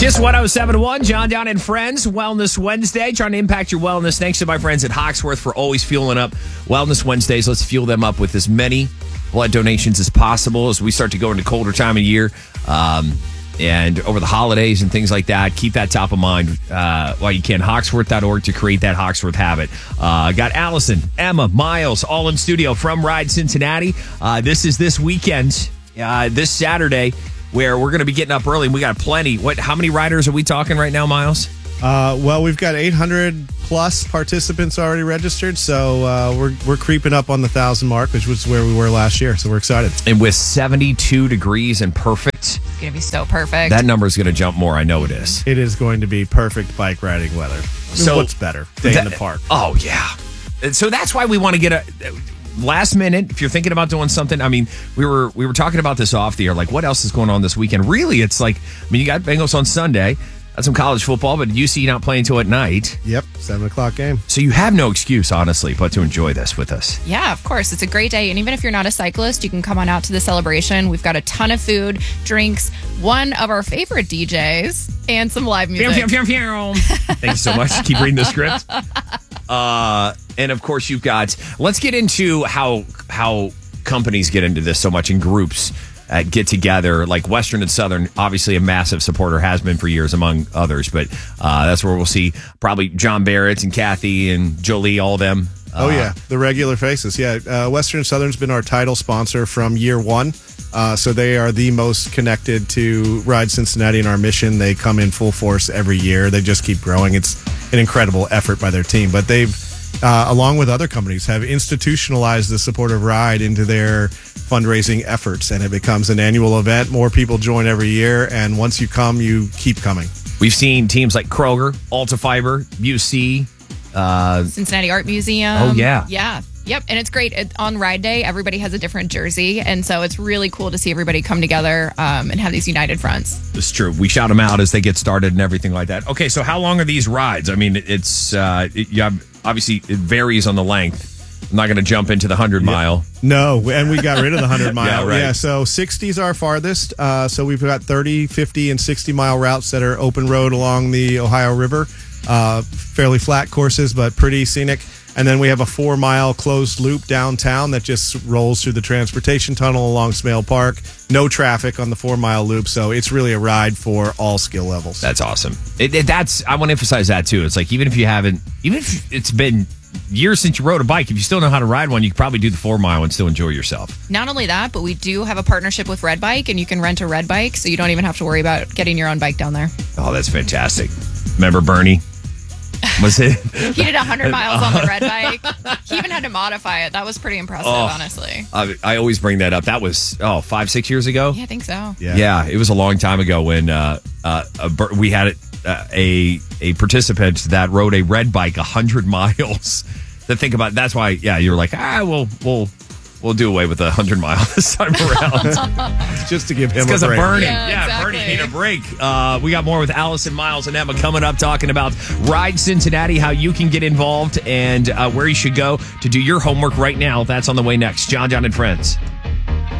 Kiss 107.1, John Down and Friends, Wellness Wednesday, trying to impact your wellness. Thanks to my friends at Hawksworth for always fueling up Wellness Wednesdays. Let's fuel them up with as many blood donations as possible as we start to go into colder time of year and over the holidays and things like that. Keep that top of mind while you can. Hawksworth.org to create that Hawksworth habit. Got Allison, Emma, Miles, all in studio from Ride Cincinnati. This is this weekend, this Saturday, where we're going to be getting up early, and we got plenty. How many riders are we talking right now, Miles? Well, we've got 800 plus participants already registered, so we're creeping up on the 1,000 mark, which was where we were last year. So we're excited. And with 72 degrees and perfect, It's going to be so perfect. that number is going to jump more. I know it is. It is going to be perfect bike riding weather. So what's better? Day in the park. Oh yeah. And so that's why we want to get a last minute. If you're thinking about doing something, I mean, we were talking about this off the air. Like, what else is going on this weekend? Really, it's like, I mean, you got Bengals on Sunday. Got some college football, but UC not playing till at night. Yep, 7 o'clock game. So you have no excuse, honestly, but to enjoy this with us. Yeah, of course. It's a great day. And even if you're not a cyclist, you can come on out to the celebration. We've got a ton of food, drinks, one of our favorite DJs, and some live music. Thank you so much. Keep reading the script. And of course, you've got. Let's get into how companies get into this so much in groups. Get together, like Western and Southern, obviously a massive supporter, has been for years, among others. But that's where we'll see probably John Barrett and Kathy and Jolie, all of them. Oh, yeah, the regular faces. Yeah, Western and Southern's been our title sponsor from year one. So they are the most connected to Ride Cincinnati and our mission. They come in full force every year. They just keep growing. It's an incredible effort by their team. But they've, along with other companies, have institutionalized the support of Ride into their fundraising efforts, and it becomes an annual event. More people join every year, and once you come, you keep coming. We've seen teams like Kroger, Alta Fiber, UC, Cincinnati Art Museum. Oh, yeah. Yeah. Yep. And it's great. On Ride Day, everybody has a different jersey. And so it's really cool to see everybody come together and have these united fronts. It's true. We shout them out as they get started and everything like that. Okay, so how long are these rides? I mean, obviously, it varies on the length. I'm not going to jump into the 100-mile. No, and we got rid of the 100-mile. Yeah, right. Yeah, so 60's our farthest. So we've got 30, 50, and 60-mile routes that are open road along the Ohio River. Fairly flat courses, but pretty scenic. And then we have a 4-mile closed loop downtown that just rolls through the transportation tunnel along Smale Park. No traffic on the 4-mile loop, so it's really a ride for all skill levels. That's awesome. I want to emphasize that, too. It's like, even if it's been years since you rode a bike, if you still know how to ride one, you could probably do the 4-mile and still enjoy yourself. Not only that, but we do have a partnership with Red Bike, and you can rent a Red Bike, so you don't even have to worry about getting your own bike down there. Oh, that's fantastic. Remember Bernie? Was it? He did 100 miles on the Red Bike. He even had to modify it. That was pretty impressive, honestly. I always bring that up. That was, 5-6 years ago? Yeah, I think so. Yeah, it was a long time ago when we had a participant that rode a Red Bike 100 miles. To think about, that's why, you were like, we'll do away with the 100-mile this time around. Just to give him a break. Because of Bernie. Yeah, exactly. Bernie need a break. We got more with Allison, Miles, and Emma coming up, talking about Ride Cincinnati, how you can get involved, and where you should go to do your homework right now. That's on the way next. John and Friends.